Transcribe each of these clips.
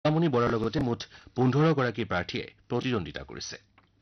সোণামণি বৰাৰ লগতে মুঠ 15 গৰাকী প্ৰাৰ্থীয়ে প্ৰতিদ্বন্দ্বিতা কৰিছে।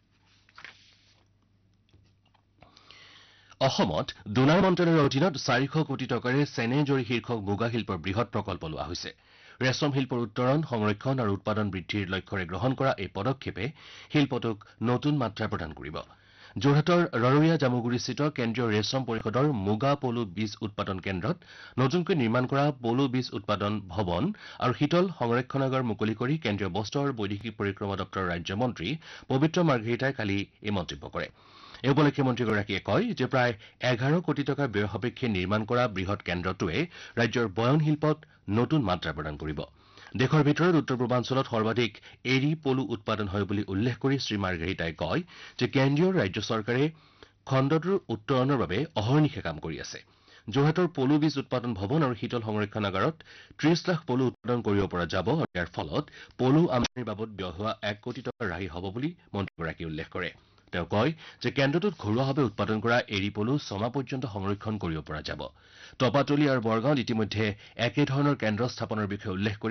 অসমত ডোনাৰ মন্ত্ৰালয়ৰ অধীনত 400 কোটি টকাৰে চেনেজৰী শীৰ্ষক মুগা শিল্পৰ বৃহৎ প্ৰকল্প লোৱা হৈছে। ৰেচম শিল্পৰ উত্তৰণ, সংৰক্ষণ আৰু উৎপাদন বৃদ্ধিৰ লক্ষ্যৰে গ্ৰহণ কৰা এই পদক্ষেপে শিল্পটোক নতুন মাত্ৰা প্ৰদান কৰিব। যোৰহাটৰ ৰৰৈয়া জামুগুৰিস্থিত কেন্দ্ৰীয় ৰেচম পৰিষদৰ মুগা পলু বীজ উৎপাদন কেন্দ্ৰত নতুনকৈ নিৰ্মাণ কৰা পলু বীজ উৎপাদন ভৱন আৰু শীতল সংৰক্ষণাগাৰ মুকলি কৰি কেন্দ্ৰীয় বস্ত্ৰ আৰু বৈদেশিক পৰিক্ৰমা দপ্তৰৰ ৰাজ্যমন্ত্ৰী পবিত্ৰ মাৰ্ঘেৰিটাই কালি এই মন্তব্য কৰে। এই উপলক্ষে মন্ত্ৰীগৰাকীয়ে কয় যে প্ৰায় 11 কোটি টকাৰ ব্যয় সাপেক্ষে নিৰ্মাণ কৰা বৃহৎ কেন্দ্ৰটোৱে ৰাজ্যৰ বয়ন শিল্পত নতুন মাত্ৰা প্ৰদান কৰিব। দেশৰ ভিতৰত উত্তৰ পূৰ্বাঞ্চলত সৰ্বাধিক এৰী পলু উৎপাদন হয় বুলি উল্লেখ কৰি শ্ৰী মাৰ্ঘেৰিটাই কয় যে কেন্দ্ৰীয় ৰাজ্য চৰকাৰে খণ্ডটোৰ উত্তৰণৰ বাবে অহৰ্নিশে কাম কৰি আছে। যোৰহাটৰ পলু বীজ উৎপাদন ভৱন আৰু শীতল সংৰক্ষণাগাৰত 30 লাখ পলু উৎপাদন কৰিব পৰা যাব আৰু ইয়াৰ ফলত পলু আমদানিৰ বাবদ ব্যয় হোৱা 1 কোটি টকা ৰাহি হ'ব বুলি মন্ত্ৰীগৰাকীয়ে উল্লেখ কৰে। তেওঁ কয় যে কেন্দ্ৰটোত ঘৰুৱাভাৱে উৎপাদন কৰা এৰী পলু 6 মাহ পৰ্যন্ত সংৰক্ষণ কৰিব পৰা যাব। তপাতলি আৰু বৰগাঁৱত ইতিমধ্যে একেধৰণৰ কেন্দ্ৰ স্থাপনৰ বিষয়ে উল্লেখ কৰি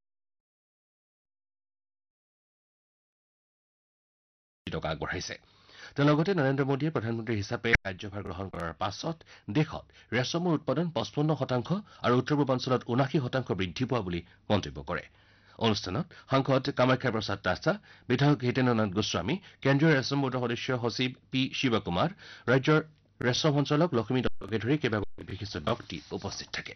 টকা আগবঢ়াইছে। তেওঁ লগতে নৰেন্দ্ৰ মোদীয়ে প্ৰধানমন্ত্ৰী হিচাপে কাৰ্যভাৰ গ্ৰহণ কৰাৰ পাছত দেশত ৰেচমৰ উৎপাদন 55% আৰু উত্তৰ পূৰ্বাঞ্চলত 79% বৃদ্ধি পোৱা বুলি মন্তব্য কৰে। অনুষ্ঠানত সাংসদ কামাখ্যা প্ৰসাদ তাছা, বিধায়ক হিতেন্দ্ৰ নাথ গোস্বামী, কেন্দ্ৰীয় ৰেচম বোৰ্ডৰ সদস্য সচিব পি শিৱকুমাৰ, ৰাজ্যৰ ৰেচম সঞ্চালক লক্ষ্মী দত্তকে ধৰি কেইবাগৰাকী বিশিষ্ট ব্যক্তি উপস্থিত থাকে।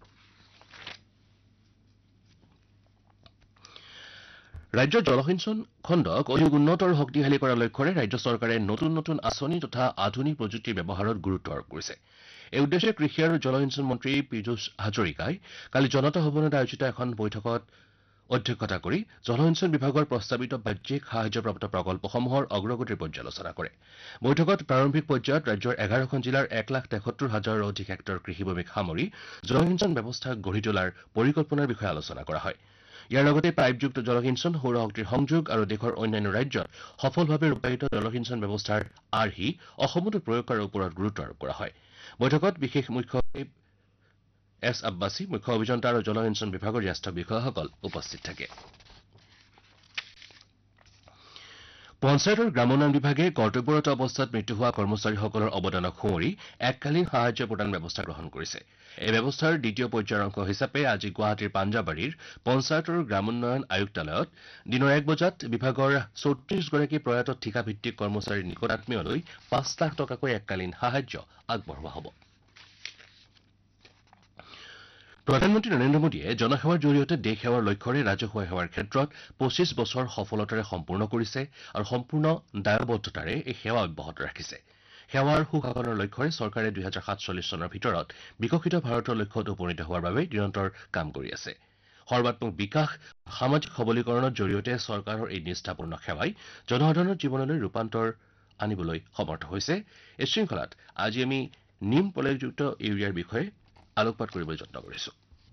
ৰাজ্যৰ জলসিঞ্চন খণ্ডক অধিক উন্নত আৰু শক্তিশালী কৰাৰ লক্ষ্যৰে ৰাজ্য চৰকাৰে নতুন নতুন আঁচনি তথা আধুনিক প্ৰযুক্তিৰ ব্যৱহাৰত গুৰুত্ব আৰোপ কৰিছে। এই উদ্দেশ্যে কৃষি আৰু জলসিঞ্চন মন্ত্ৰী পীযুষ হাজৰিকাই কালি জনতা ভৱনত আয়োজিত এখন বৈঠকত অধ্যক্ষতা কৰি জলসিঞ্চন বিভাগৰ প্ৰস্তাৱিত বাহ্যিক সাহায্যপ্ৰাপ্ত প্ৰকল্পসমূহৰ অগ্ৰগতিৰ পৰ্যালোচনা কৰে। বৈঠকত প্ৰাৰম্ভিক পৰ্যায়ত ৰাজ্যৰ 11খন জিলাৰ 1,73,000ৰো অধিক হেক্টৰ কৃষিভূমিক সামৰি জলসিঞ্চন ব্যৱস্থা গঢ়ি তোলাৰ পৰিকল্পনাৰ বিষয়ে আলোচনা কৰা হয়। ইয়াৰ লগতে পাইপযুক্ত জলসিঞ্চন, সৌৰশক্তিৰ সংযোগ আৰু দেশৰ অন্যান্য ৰাজ্যত সফলভাৱে ৰূপায়িত জলসিঞ্চন ব্যৱস্থাৰ আৰ্হি অসমতো প্ৰয়োগ কৰাৰ ওপৰত গুৰুত্ব আৰোপ কৰা হয়। বৈঠকত বিশেষ মুখ্য সচিব এছ আব্বাছী, মুখ্য অভিযন্তা আৰু জলসিঞ্চন বিভাগৰ জ্যেষ্ঠ বিষয়াসকল উপস্থিত থাকে। পঞ্চায়তৰ গ্ৰামোন্নয়ন বিভাগে কৰ্তব্যৰত অৱস্থাত মৃত্যু হোৱা কৰ্মচাৰীসকলৰ অৱদানক সুঁৱৰি এককালীন সাহায্য প্ৰদান ব্যৱস্থা গ্ৰহণ কৰিছে। এই ব্যৱস্থাৰ দ্বিতীয় পৰ্যায়ৰ অংশ হিচাপে আজি গুৱাহাটীৰ পাঞ্জাবাৰীৰ পঞ্চায়তৰ গ্ৰামোন্নয়ন আয়ুক্তালয়ত দিনৰ 1 বজাত বিভাগৰ 34 গৰাকী প্ৰয়াত ঠিকাভিত্তিক কৰ্মচাৰীৰ নিকটাত্মীয়লৈ 5 লাখ টকাকৈ এককালীন সাহায্য আগবঢ়োৱা হ'ব। প্ৰধানমন্ত্ৰী নৰেন্দ্ৰ মোদীয়ে জনসেৱাৰ জৰিয়তে দেশ সেৱাৰ লক্ষ্যৰে ৰাজহুৱা সেৱাৰ ক্ষেত্ৰত 25 বছৰ সফলতাৰে সম্পূৰ্ণ কৰিছে আৰু সম্পূৰ্ণ দায়বদ্ধতাৰে এই সেৱা অব্যাহত ৰাখিছে। সেৱাৰ সুশাসনৰ লক্ষ্যৰে চৰকাৰে 2047 চনৰ ভিতৰত বিকশিত ভাৰতৰ লক্ষ্যত উপনীত হোৱাৰ বাবে নিৰন্তৰ কাম কৰি আছে। সৰ্বাত্মক বিকাশ, সামাজিক সবলীকৰণৰ জৰিয়তে চৰকাৰৰ এই নিষ্ঠাপূৰ্ণ সেৱাই জনসাধাৰণৰ জীৱনলৈ ৰূপান্তৰ আনিবলৈ সমৰ্থ হৈছে। এই শৃংখলাত আজি আমি নিম প্ৰলেপযুক্ত ইউৰিয়াৰ বিষয়ে আলোকপাত কৰিবলৈ যত্ন কৰিছো।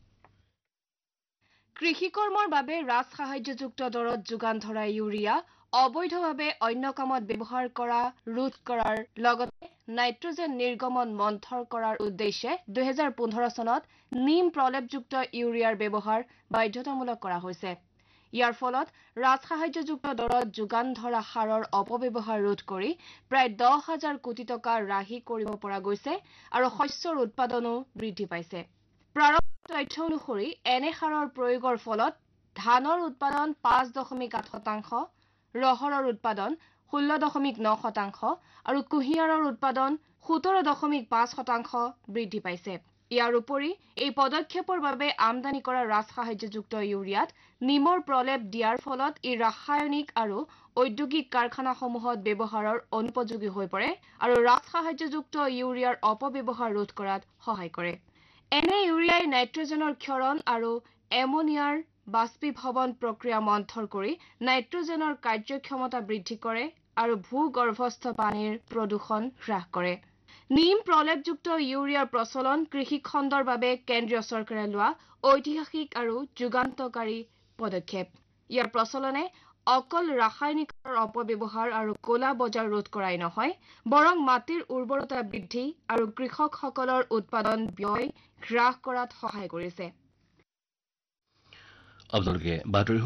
কৃষি কৰ্মৰ বাবে ৰাজ সাহায্যযুক্ত দৰত যোগান ধৰা ইউৰিয়া অবৈধভাৱে অন্য কামত ব্যৱহাৰ কৰা ৰোধ কৰাৰ লগতে নাইট্ৰজেন নিৰ্গমন মন্থৰ কৰাৰ উদ্দেশ্যে 2015 চনত নিম প্ৰলেপযুক্ত ইউৰিয়াৰ ব্যৱহাৰ বাধ্যতামূলক কৰা হৈছে। ইয়াৰ ফলত ৰাজ সাহায্যযুক্ত দৰত যোগান ধৰা সাৰৰ অপব্যৱহাৰ ৰোধ কৰি প্ৰায় 10,000 কোটি টকা ৰাহি কৰিব পৰা গৈছে আৰু শস্যৰ উৎপাদনো বৃদ্ধি পাইছে। প্ৰাৰম্ভিক তথ্য অনুসৰি এনে সাৰৰ প্ৰয়োগৰ ফলত ধানৰ উৎপাদন 5.8%, ৰহৰৰ উৎপাদন 16.9% আৰু কুঁহিয়াৰৰ উৎপাদন 17.5% বৃদ্ধি পাইছে। ইয়াৰ উপৰি এই পদক্ষেপৰ বাবে আমদানি কৰা ৰাজ সাহায্যযুক্ত ইউৰিয়াত নিমৰ প্ৰলেপ দিয়াৰ ফলত ই ৰাসায়নিক আৰু ঔদ্যোগিক কাৰখানাসমূহত ব্যৱহাৰৰ অনুপযোগী হৈ পৰে আৰু ৰাজ সাহায্যযুক্ত ইউৰিয়াৰ অপব্যৱহাৰ ৰোধ কৰাত সহায় কৰে। এনে ইউৰিয়াই নাইট্ৰজেনৰ ক্ষৰণ আৰু এমনিয়াৰ বাষ্পীভৱন প্ৰক্ৰিয়া মন্থৰ কৰি নাইট্ৰজেনৰ কাৰ্যক্ষমতা বৃদ্ধি কৰে আৰু ভূগৰ্ভস্থ পানীৰ প্ৰদূষণ হ্ৰাস কৰে। নিম প্ৰলেপযুক্ত ইউৰিয়াৰ প্ৰচলন কৃষি খণ্ডৰ বাবে কেন্দ্ৰীয় চৰকাৰে লোৱা ঐতিহাসিক আৰু যুগান্তকাৰী পদক্ষেপ। ইয়াৰ প্ৰচলনে অকল ৰাসায়নিক সাৰৰ অপব্যৱহাৰ আৰু ক'লা বজাৰ ৰোধ কৰাই নহয়, বৰং মাটিৰ উৰ্বৰতা বৃদ্ধি আৰু কৃষকসকলৰ উৎপাদন ব্যয় হ্ৰাস কৰাত সহায় কৰিছে। আপোনালোকে বাতৰি